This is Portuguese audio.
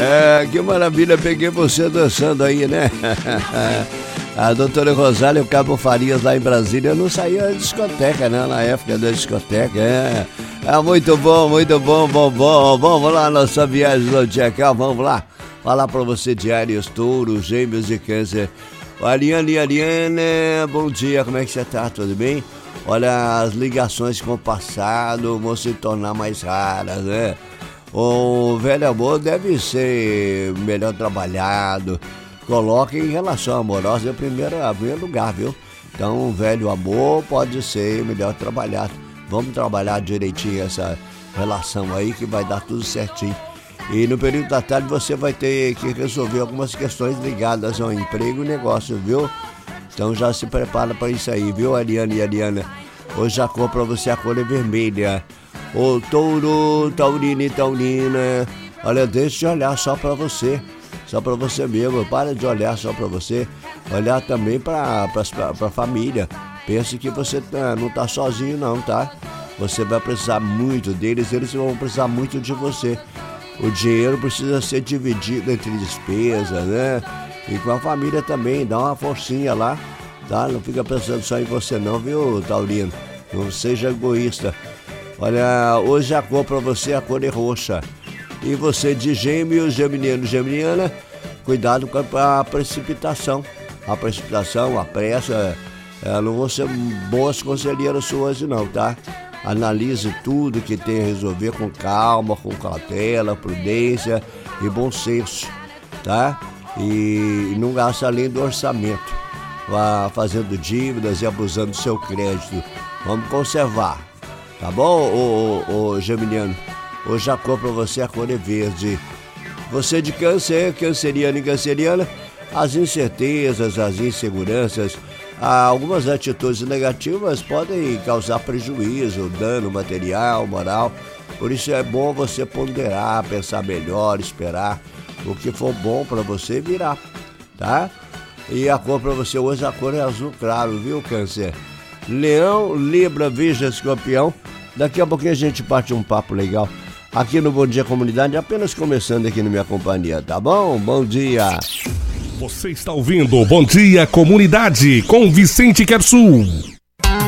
Que maravilha, peguei você dançando aí, né? A doutora Rosália e o Cabo Farias lá em Brasília não saía da discoteca, né? Na época da discoteca, muito bom, bom. Vamos lá, nossa viagem zodiacal, vamos lá. Falar pra você de Áries, Touro, Gêmeos e Câncer. Ariana, bom dia, como é que você tá? Tudo bem? Olha, as ligações com o passado vão se tornar mais raras, né? O velho amor deve ser melhor trabalhado. Coloque em relação amorosa em primeiro lugar, viu? Então, o velho amor pode ser melhor trabalhado. Vamos trabalhar direitinho essa relação aí que vai dar tudo certinho. E no período da tarde você vai ter que resolver algumas questões ligadas ao emprego e negócio, viu? Então já se prepara para isso aí, viu, Ariana e Ariana? Hoje a cor para você, a cor é vermelha. Ô touro, taurina e taurina, olha, deixa de olhar só para você. Só para você mesmo, para de olhar só para você. Olhar também para a família. Pense que você não tá sozinho não, tá? Você vai precisar muito deles, eles vão precisar muito de você. O dinheiro precisa ser dividido entre despesas, né? E com a família também, dá uma forcinha lá, tá? Não fica pensando só em você não, viu, taurino? Não seja egoísta. Olha, hoje a cor para você, a cor é roxa. E você de Gêmeos, geminiano, geminiana, cuidado com a precipitação. A precipitação, a pressa, não vão ser boas conselheiras suas não, tá? Analise tudo que tem a resolver com calma, com cautela, prudência e bom senso, tá? E não gasta além do orçamento, vá fazendo dívidas e abusando do seu crédito. Vamos conservar, tá bom, ô geminiano? Hoje a cor para você, a cor é verde. Você de Câncer, canceriano e canceriana, as incertezas, as inseguranças, algumas atitudes negativas podem causar prejuízo, dano material, moral. Por isso é bom você ponderar, pensar melhor, esperar o que for bom para você virar, tá? E a cor para você hoje, a cor é azul claro, viu, Câncer? Leão, Libra, Virgem, Escorpião. Daqui a pouquinho a gente parte um papo legal aqui no Bom Dia Comunidade, apenas começando aqui na minha companhia, tá bom? Bom dia! Você está ouvindo Bom Dia Comunidade com Vicente Quersul.